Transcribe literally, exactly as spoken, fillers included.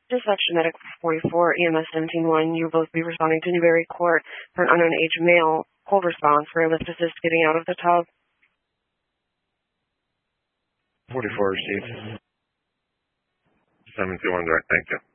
Dispatch to Medic forty-four, E M S seventeen one. You will both be responding to Newberry Court for an unknown age male. Cold response for a lift assist getting out of the tub. forty-four received. seven two one direct, thank you.